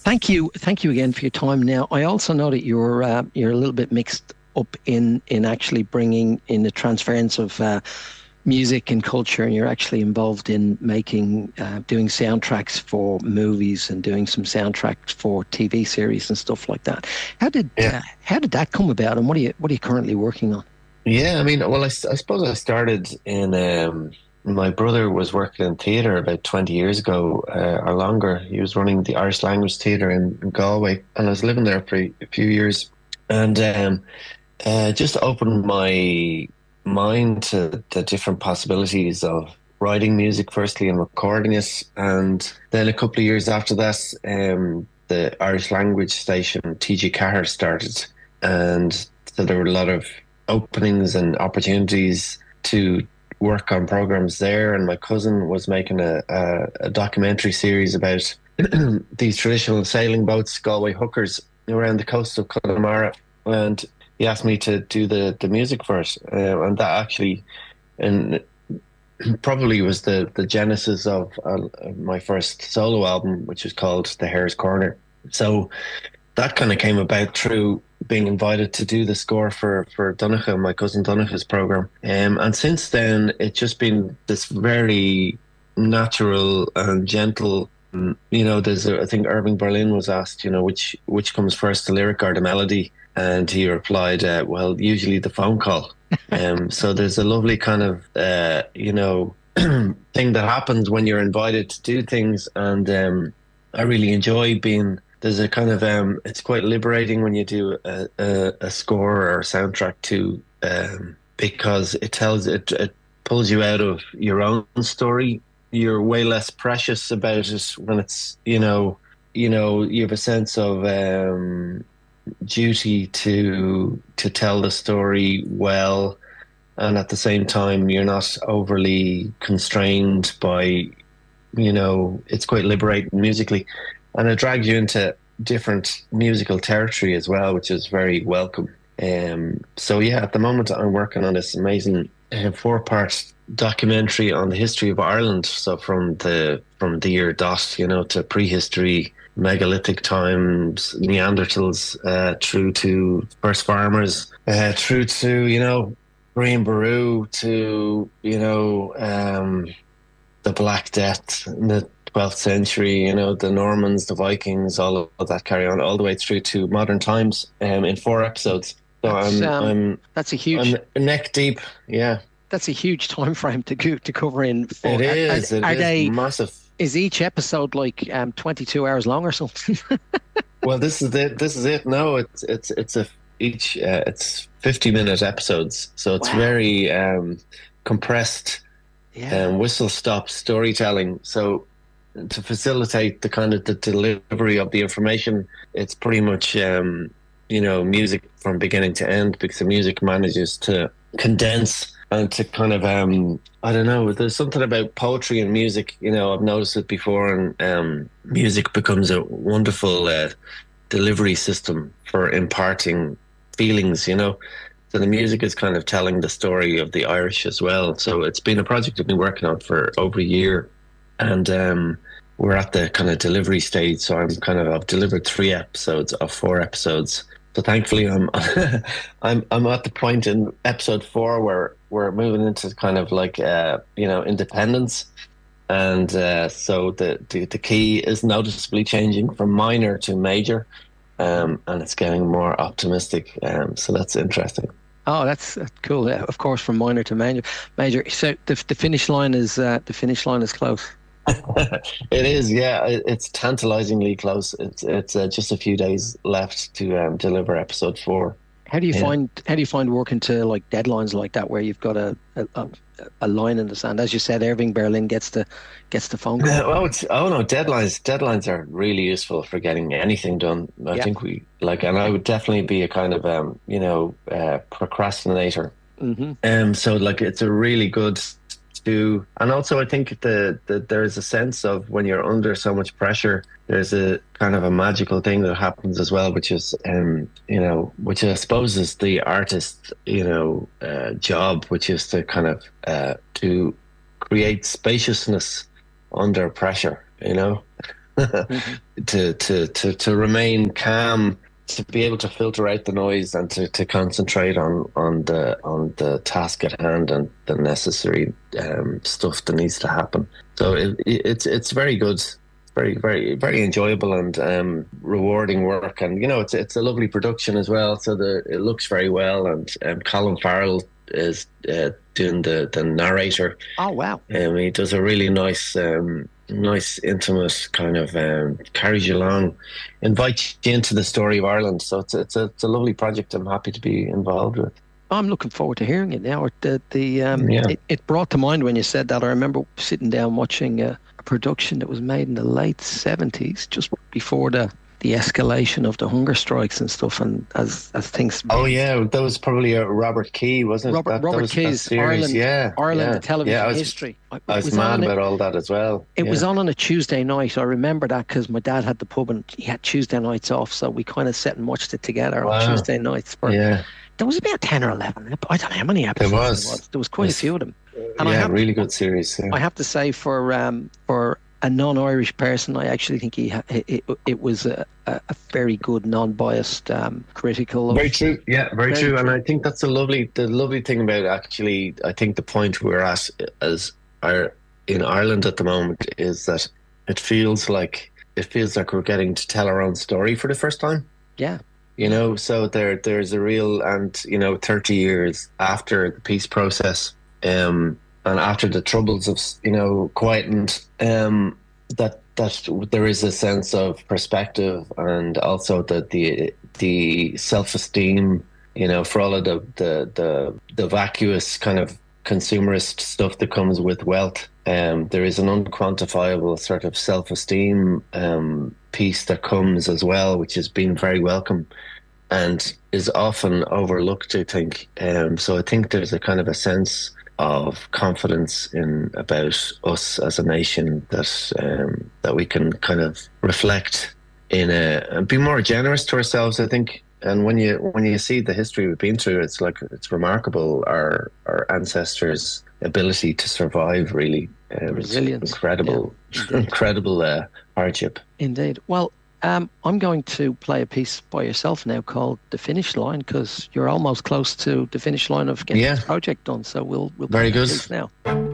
thank you again for your time. Now, I also know that you're a little bit mixed up in actually bringing in the transference of music and culture, and you're actually involved in making doing soundtracks for movies and doing some soundtracks for TV series and stuff like that. How did that come about, and what are you currently working on? Yeah, I mean, well, I suppose I started in. My brother was working in theatre about 20 years ago or longer. He was running the Irish Language Theatre in Galway, and I was living there for a few years. And just opened my mind to the different possibilities of writing music, firstly, and recording it. And then a couple of years after that, the Irish Language station, TG Ceathair, started. And so there were a lot of openings and opportunities to work on programs there. And my cousin was making a documentary series about these traditional sailing boats, Galway hookers, around the coast of Connemara. And he asked me to do the music for it. And that actually and probably was the genesis of my first solo album, which was called The Hare's Corner. So that kind of came about through being invited to do the score for Donnacha, my cousin Donnacha's program. And since then, it's just been this very natural and gentle. I think Irving Berlin was asked, which comes first, the lyric or the melody? And he replied, well, usually the phone call. So there's a lovely kind of, thing that happens when you're invited to do things. And I really enjoy there's a kind of, it's quite liberating when you do a score or a soundtrack too, because it pulls you out of your own story. You're way less precious about it when it's, you have a sense of duty to tell the story well, and at the same time you're not overly constrained by, it's quite liberating musically, and it drags you into different musical territory as well, which is very welcome. So yeah, at the moment I'm working on this amazing 4-part documentary on the history of Ireland. So from the year dot, to prehistory, megalithic times, Neanderthals, through to first farmers, through to, Brian Boru, to, the Black Death in the 12th century, the Normans, the Vikings, all of that carry on, all the way through to modern times, in 4 episodes. So I'm neck deep. Yeah. That's a huge time frame to cover in 4. It is. It is massive. Is each episode like 22 hours long or something? Well, this is it. No, it's 50-minute episodes, so it's very compressed and whistle-stop storytelling. So to facilitate the kind of the delivery of the information, it's pretty much music from beginning to end, because the music manages to condense and to kind of I don't know, there's something about poetry and music, I've noticed it before, and music becomes a wonderful delivery system for imparting feelings, So the music is kind of telling the story of the Irish as well. So it's been a project I've been working on for over a year, and we're at the kind of delivery stage. So I've delivered 3 episodes of 4 episodes. So thankfully, I'm I'm at the point in episode 4 where we're moving into kind of like independence, and so the key is noticeably changing from minor to major, and it's getting more optimistic. So that's interesting. Oh, that's cool. Yeah, of course, from minor to major. So the finish line is close. It is, yeah. It's tantalizingly close. It's just a few days left to deliver episode 4. How do you find working to like deadlines like that, where you've got a line in the sand? As you said, Irving Berlin gets the phone call. No, deadlines are really useful for getting anything done. I think and I would definitely be a kind of procrastinator. Mm-hmm. So it's a really good. And also I think that there is a sense of, when you're under so much pressure, there's a kind of a magical thing that happens as well, which is which I suppose is the artist's job, which is to kind of to create spaciousness under pressure. Hmm. to remain calm, to be able to filter out the noise, and to concentrate on the task at hand and the necessary stuff that needs to happen. So it's very good. Very, very, very enjoyable and rewarding work, and it's a lovely production as well. So it looks very well, and Colin Farrell is doing the narrator. Oh wow! He does a really nice, intimate kind of carries you along, invites you into the story of Ireland. So it's a lovely project. I'm happy to be involved with. I'm looking forward to hearing it now. Yeah. It brought to mind when you said that. I remember sitting down watching a production that was made in the late 70s, just before the escalation of the hunger strikes and stuff, and as things. Oh yeah, that was probably Robert Key, wasn't it? Robert Key's series. Ireland, yeah. the television Yeah, history. I was mad about all that as well. It was on a Tuesday night. I remember that because my dad had the pub and he had Tuesday nights off, so we kind of sat and watched it together on Tuesday nights. There was about 10 or 11. I don't know how many episodes there was. There was quite a few of them. And really good series. Yeah. I have to say, for a non-Irish person, I actually think it was a very good, non-biased, critical. Very true. Yeah, very true. And I think that's the lovely thing about, actually, I think the point we're at in Ireland at the moment is that it feels like we're getting to tell our own story for the first time. Yeah. So there's a real, and 30 years after the peace process, and after the troubles have quietened, that there is a sense of perspective, and also that the self-esteem, for all of the vacuous kind of consumerist stuff that comes with wealth, there is an unquantifiable sort of self-esteem piece that comes as well, which has been very welcome and is often overlooked, I think. So I think there's a kind of a sense of confidence about us as a nation that we can kind of reflect and be more generous to ourselves, I think. And when you see the history we've been through, it's remarkable, our ancestors' ability to survive, really. Resilience. Incredible, incredible hardship. Indeed. Well, I'm going to play a piece by yourself now called "The Finish Line," because you're almost close to the finish line of getting this project done. So we'll very play good this now.